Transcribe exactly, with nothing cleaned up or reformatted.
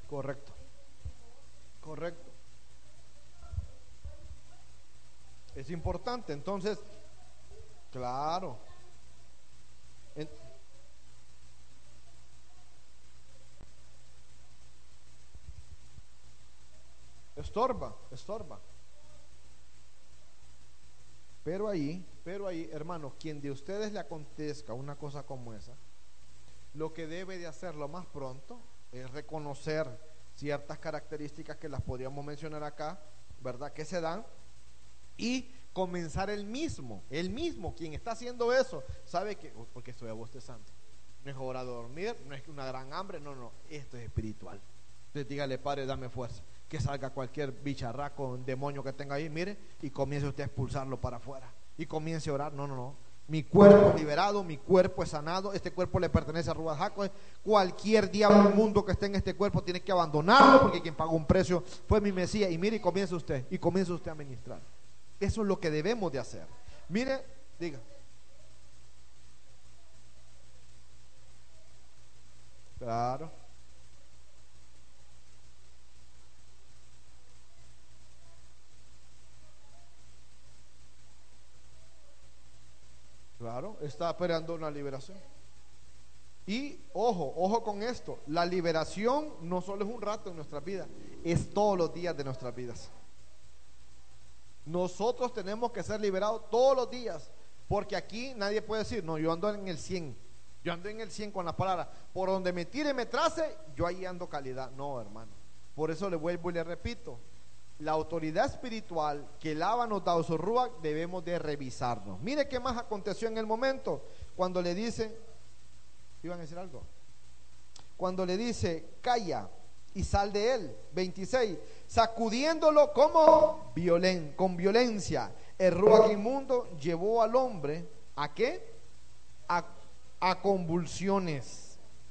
Correcto, correcto. Es importante, entonces, claro. En- estorba, estorba. Pero ahí, pero ahí, hermanos, quien de ustedes le acontezca una cosa como esa, lo que debe de hacer lo más pronto es reconocer ciertas características que las podríamos mencionar acá, ¿verdad? Que se dan y comenzar el mismo, el mismo, quien está haciendo eso, sabe que, "Oh, porque estoy abostezando, no es hora de dormir, no es una gran hambre, no, no, esto es espiritual. Entonces dígale, Padre, dame fuerza, que salga cualquier bicharraco, un demonio que tenga ahí, mire, y comience usted a expulsarlo para afuera, y comience a orar, no, no, no, mi cuerpo liberado, mi cuerpo es sanado, este cuerpo le pertenece a Ruach Jacob, cualquier diablo inmundo que esté en este cuerpo tiene que abandonarlo, porque quien pagó un precio fue mi Mesías, y mire, y comience usted, y comience usted a ministrar. Eso es lo que debemos de hacer. Mire, diga. Claro, claro, está esperando una liberación. Y ojo, ojo con esto, la liberación no solo es un rato en nuestras vidas, es todos los días de nuestras vidas. Nosotros tenemos que ser liberados todos los días, porque aquí nadie puede decir, no, yo ando en el cien, yo ando en el cien con la palabra, por donde me tire y me trace, yo ahí ando calidad. No, hermano, por eso le vuelvo y le repito, la autoridad espiritual que el Abba nos da, su Ruach, debemos de revisarnos. Mire qué más aconteció en el momento, cuando le dice, ¿iban a decir algo? Cuando le dice, calla y sal de él. Veintiséis, sacudiéndolo como violen, con violencia, el ruach inmundo llevó al hombre, ¿a qué? A, a convulsiones.